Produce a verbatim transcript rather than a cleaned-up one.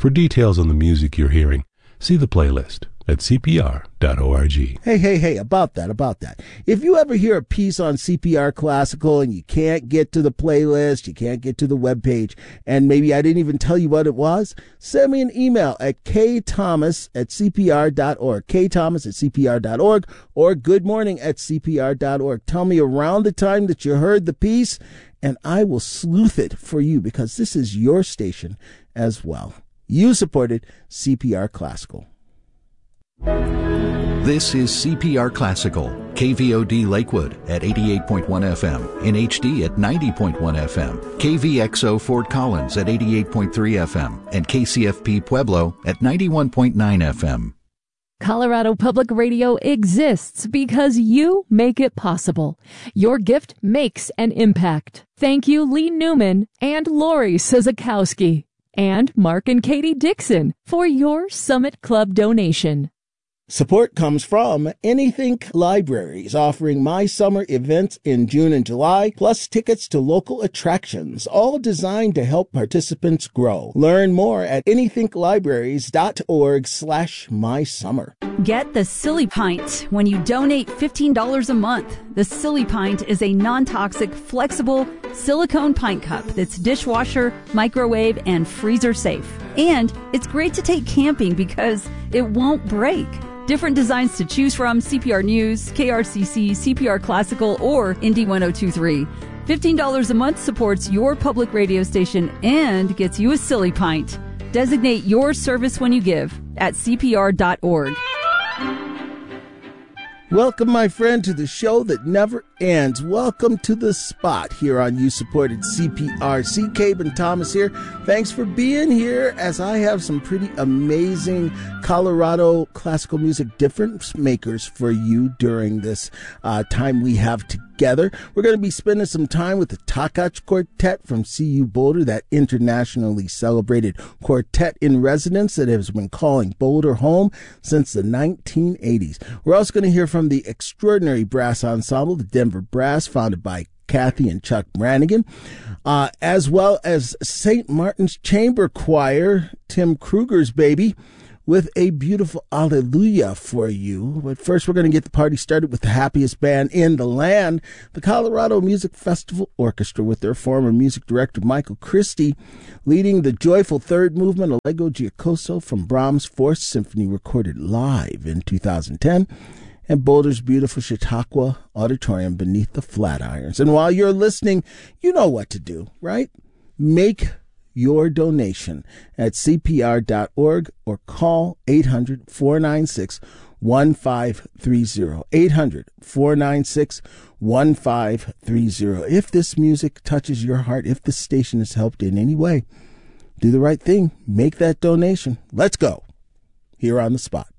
For details on the music you're hearing, see the playlist at c p r dot org. Hey, hey, hey, about that, about that. If you ever hear a piece on C P R Classical and you can't get to the playlist, you can't get to the webpage, and maybe I didn't even tell you what it was, send me an email at ktomas at c p r dot org, ktomas at c p r dot org, or goodmorning at c p r dot org. Tell me around the time that you heard the piece, and I will sleuth it for you because this is your station as well. You supported C P R Classical. This is C P R Classical, K V O D Lakewood at eighty-eight point one F M, in H D at ninety point one F M, K V X O Fort Collins at eighty-eight point three F M, and K C F P Pueblo at ninety-one point nine F M. Colorado Public Radio exists because you make it possible. Your gift makes an impact. Thank you, Lee Newman and Lori Sizakowski, and Mark and Katie Dixon for your Summit Club donation. Support comes from Anythink Libraries, offering my summer events in June and July, plus tickets to local attractions, all designed to help participants grow. Learn more at anythinklibraries.org slash my summer. Get the Silly Pint when you donate fifteen dollars a month. The Silly Pint is a non-toxic, flexible silicone pint cup that's dishwasher, microwave, and freezer safe. And it's great to take camping because it won't break. Different designs to choose from: C P R News, K R C C, C P R Classical, or Indy one oh two point three. fifteen dollars a month supports your public radio station and gets you a Silly Pint. Designate your service when you give at c p r dot org. Welcome, my friend, to the show that never ends. Welcome to the spot here on You Supported C P R. C. Cabe and Thomas here. Thanks for being here as I have some pretty amazing Colorado classical music difference makers for you during this uh, time we have together. We're going to be spending some time with the Takach Quartet from C U Boulder, that internationally celebrated quartet in residence that has been calling Boulder home since the nineteen eighties. We're also going to hear from the extraordinary brass ensemble, the Denver Brass, founded by Kathy and Chuck Brannigan, uh, as well as Saint Martin's Chamber Choir, Tim Kruger's baby, with a beautiful Alleluia for you. But first, we're going to get the party started with the happiest band in the land, the Colorado Music Festival Orchestra, with their former music director, Michael Christie, leading the joyful third movement, Allegro Giacoso from Brahms' Fourth Symphony, recorded live in two thousand ten. And Boulder's beautiful Chautauqua Auditorium beneath the Flatirons. And while you're listening, you know what to do, right? Make your donation at c p r dot org or call eight hundred, four nine six, one five three zero. eight hundred, four nine six, one five three zero. If this music touches your heart, if this station has helped in any way, do the right thing. Make that donation. Let's go. Here on the spot.